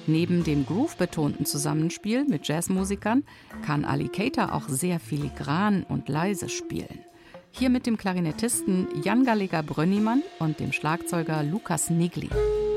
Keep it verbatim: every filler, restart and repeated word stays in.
Neben dem groove-betonten Zusammenspiel mit Jazzmusikern kann Alligator auch sehr filigran und leise spielen. Hier mit dem Klarinettisten Jan Gallagher-Brönnimann und dem Schlagzeuger Lukas Nigli.